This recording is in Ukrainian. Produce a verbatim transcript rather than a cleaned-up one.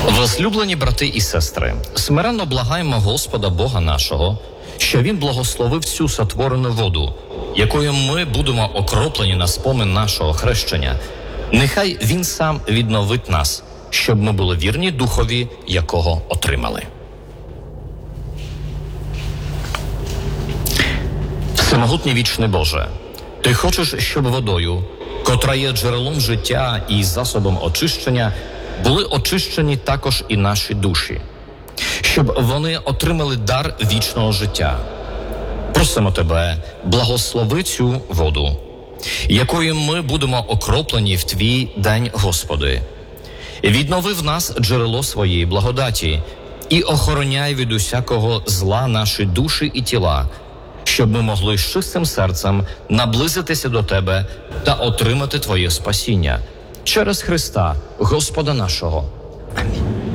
Возлюблені брати і сестри, смиренно благаємо Господа Бога нашого, що Він благословив цю сотворену воду, якою ми будемо окроплені на спомин нашого хрещення. Нехай Він сам відновить нас, щоб ми були вірні Духові, якого отримали. Всемогутній вічний Боже, Ти хочеш, щоб водою, котра є джерелом життя і засобом очищення, були очищені також і наші душі, щоб вони отримали дар вічного життя. Просимо Тебе, благослови цю воду, якою ми будемо окроплені в Твій день, Господи. Віднови в нас джерело своєї благодаті і охороняй від усякого зла наші душі і тіла, щоб ми могли з чистим серцем наблизитися до Тебе та отримати Твоє спасіння. Через Христа, Господа нашого. Амінь.